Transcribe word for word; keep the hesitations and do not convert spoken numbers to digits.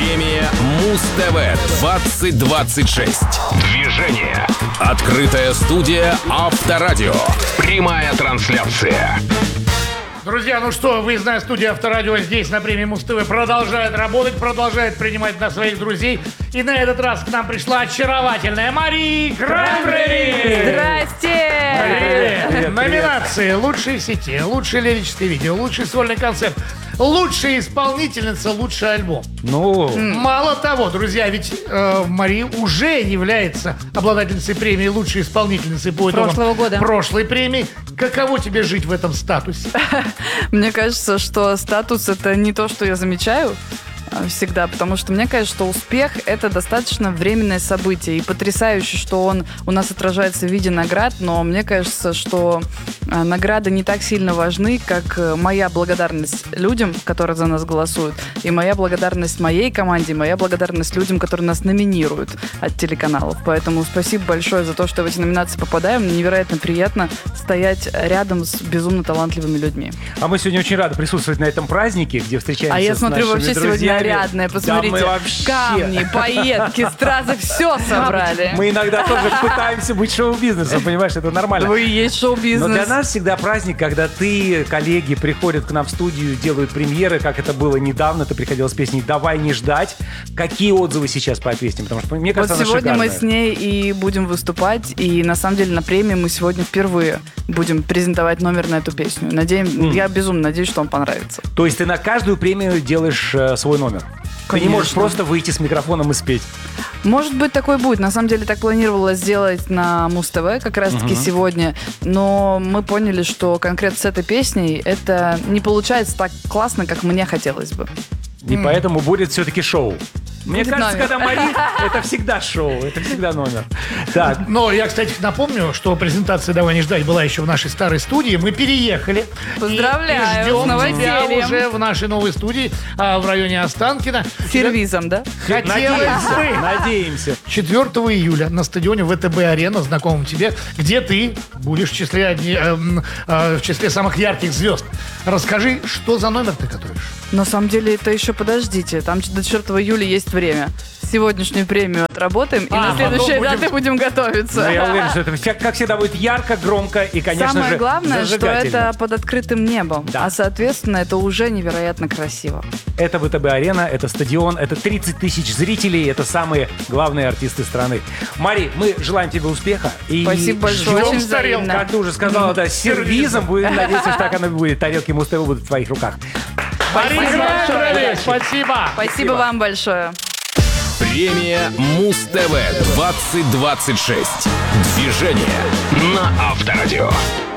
Премия Муз-ТВ двадцать двадцать шесть. Движение. Открытая студия Авторадио. Прямая трансляция. Друзья, ну что, выездная студия Авторадио здесь на премии Муз-ТВ продолжает работать, продолжает принимать на своих друзей. И на этот раз к нам пришла очаровательная Мари Краймбрери. Здрасте! Привет. Привет. Номинации: лучшие в сети, лучшее лирическое видео, лучший сольный концерт, лучшая исполнительница, лучший альбом. Ну, Мало того, друзья, ведь э, Мари уже является обладательницей премии лучшей исполнительницы по итогам Прошлого года. прошлой премии. Каково тебе жить в этом статусе? Мне кажется, что статус — это не то, что я замечаю всегда, потому что мне кажется, что успех — это достаточно временное событие, и потрясающе, что он у нас отражается в виде наград, но мне кажется, что награды не так сильно важны, как моя благодарность людям, которые за нас голосуют, и моя благодарность моей команде, моя благодарность людям, которые нас номинируют от телеканалов. Поэтому спасибо большое за то, что в эти номинации попадаем. Мне невероятно приятно стоять рядом с безумно талантливыми людьми. а мы сегодня очень рады присутствовать на этом празднике, где встречаемся А я с смотрю, нашими вообще друзьями. сегодня нарядная. Посмотрите, Да, мы вообще... камни, пайетки, стразы, все собрали. Мы иногда тоже пытаемся быть шоу-бизнесом, понимаешь, это нормально. Вы и есть шоу-бизнес. Но для нас всегда праздник, когда ты, коллеги приходят к нам в студию, делают премьеры, как это было недавно, ты приходила с песней «Давай не ждать». Какие отзывы сейчас по песням? Потому что, мне кажется, Вот она сегодня мы шикарная. с ней и будем выступать, и на самом деле на премии мы сегодня впервые будем презентовать номер на эту песню. Надеем, Mm. Я безумно надеюсь, что он понравится. То есть ты на каждую премию делаешь э, свой номер? Ты не можешь Конечно. просто выйти с микрофоном и спеть? Может быть, такой будет. На самом деле так планировалось сделать на Муз-ТВ как раз-таки Мгм. сегодня, но мы поняли, что конкретно с этой песней это не получается так классно, как мне хотелось бы. И поэтому будет все-таки шоу. Мне Будет кажется, номер. когда Мари, это всегда шоу, это всегда номер. Так, Но я, кстати, напомню, что презентация «Давай не ждать» была еще в нашей старой студии. Мы переехали. Поздравляю И, и ждем с новосельем. тебя уже в нашей новой студии а, в районе Останкино. Сервизом, да? Хотелось надеемся, бы надеемся. четвёртого июля на стадионе ВТБ-арена, знакомом тебе, где ты будешь в числе, одни- эм, э, в числе самых ярких звезд. Расскажи, что за номер ты готовишь? На самом деле, это еще подождите. Там до четвёртого июля есть время. Сегодняшнюю премию отработаем, и А, на следующие потом будем- даты будем готовиться. Но я уверен, что это, вся- как всегда, будет ярко, громко и, конечно Самое же, главное, что зажигательно. это под открытым небом. Да. А, соответственно, это уже невероятно красиво. Это ВТБ-арена, это стадион, это тридцать тысяч зрителей, это самые главные артисты страны. Мари, мы желаем тебе успеха. И Спасибо большое, ждем очень с тарелкой, взаимно. как ты уже сказала, да, с сервизом. Будем надеяться, что так оно и будет. Тарелки Муз-ТВ будут в твоих руках. Мария Краймбрери, большое. спасибо. Спасибо вам большое. Премия Муз-ТВ двадцать двадцать шесть. Движение на Авторадио.